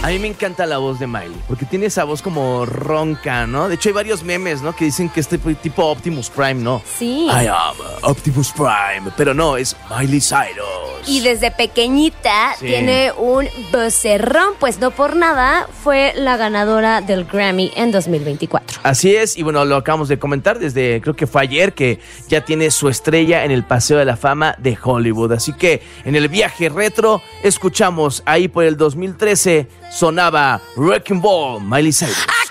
A mí me encanta la voz de Miley, porque tiene esa voz como ronca, ¿no? De hecho, hay varios memes, ¿no? Que dicen que es tipo Optimus Prime, ¿no? Sí. I am Optimus Prime, pero no, es Miley Cyrus. Y desde pequeñita Sí. tiene un vocerrón, pues no por nada fue la ganadora del Grammy en 2024. Así es, y bueno, lo acabamos de comentar creo que fue ayer, que ya tiene su estrella en el Paseo de la Fama de Hollywood. Así que en el viaje retro, escuchamos ahí por el 2013, sonaba Wrecking Ball, Miley Cyrus.